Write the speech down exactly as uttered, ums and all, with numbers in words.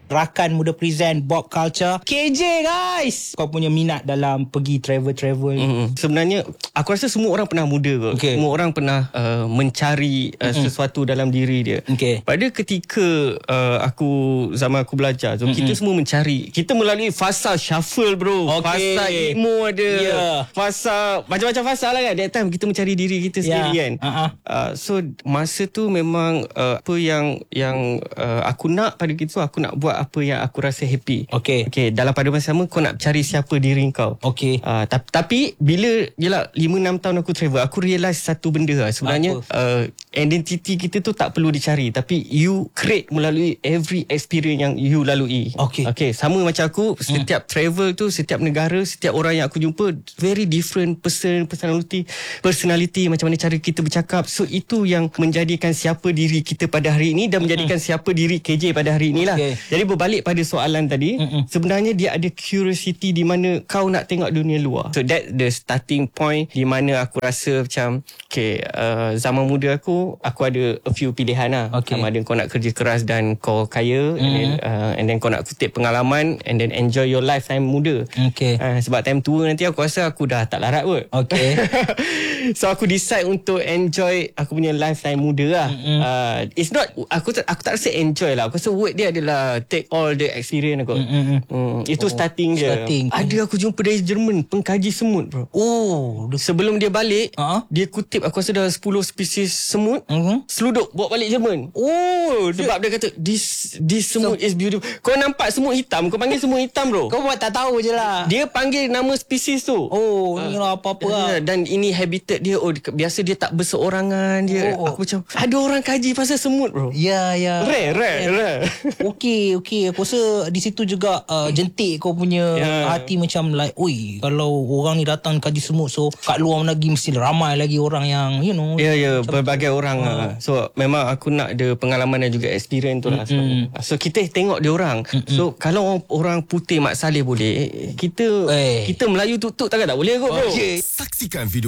rakan Muda Present Bob Culture. K J guys, kau punya minat dalam pergi travel-travel. Mm-hmm. Sebenarnya aku rasa semua orang pernah muda kot. Okay. Semua orang pernah uh, mencari uh, mm-hmm. sesuatu dalam diri dia. Okay. Pada ketika uh, aku zaman aku belajar, so mm-hmm. kita semua mencari. Kita melalui fasa shuffle bro. Okay. Fasa emo ada. Yeah. Fasa macam-macam fasa lah kan. That time kita mencari diri kita sendiri yeah. kan. Uh-huh. Uh, so masa tu memang uh, apa yang yang uh, aku nak pada kita tu, aku nak buat apa yang aku rasa happy. Okay. Okay, dalam pada masa sama kau nak cari siapa diri kau. Okay. Uh, tapi, tapi bila yelah lima enam tahun aku travel, aku realise satu benda lah. Sebenarnya uh, identiti kita tu tak perlu dicari, tapi you create melalui every experience yang you lalui. Okay. Okay, sama macam aku, setiap hmm. travel tu, setiap negara, setiap orang yang aku jumpa very different person, personality, personality, macam mana cara kita bercakap. So itu yang menjadikan siapa diri kita pada hari ini dan menjadikan hmm. siapa diri K J pada hari inilah. Okay. Jadi berbalik pada soalan tadi, hmm. sebenarnya dia ada curiosity di mana kau nak tengok dunia luar. So that the starting point di mana aku rasa macam okay, uh, zaman muda aku aku ada a few pilihan lah. Okay. Sama ada kau nak kerja keras dan kau kaya, mm. and, then, uh, and then kau nak kutip pengalaman and then enjoy your lifetime muda. Okay. Uh, sebab time tua nanti aku rasa aku dah tak larat kot. Okay. So aku decide untuk enjoy aku punya lifetime muda lah. Mm-hmm. Uh, it's not aku tak aku tak rasa enjoy lah. Aku rasa word dia adalah take all the experience aku. Mm-hmm. Mm, itu oh, starting je. Starting. Ada aku jumpa dari Jerman pengkaji semut bro. Oh, sebelum dia balik, uh-huh. dia kutip aku rasa dah sepuluh spesies semut. Uh-huh. Seluduk bawa balik Jerman. Oh, sebab dia, dia kata this this semut so, is beautiful. Kau nampak semut hitam, kau panggil semut hitam bro. Kau buat tak tahu je lah. Dia panggil nama spesies tu. Oh, ni lah apa-apa uh, lah. Dan ini habitat dia. Oh, biasa dia tak berseorangan dia. Oh. Aku macam ada orang kaji pasal semut bro. Ya, ya. Rare, rare, ya. rare. Okey, okey. Aku rasa di situ juga uh, jentik kau punya yeah. hati macam like, oi, kalau orang ni datang kaji semut, so kat luar lagi mesti ramai lagi orang yang you know. Ya, yeah, ya, yeah, berbagai orang uh. lah. So memang aku nak ada pengalaman dan juga experience tu lah. Mm-hmm. So kita tengok dia orang. Mm-hmm. So kalau orang putih Mat Saleh boleh, kita eh. kita Melayu tuk-tuk takkan tak boleh kot bro. Okay. Saksikan video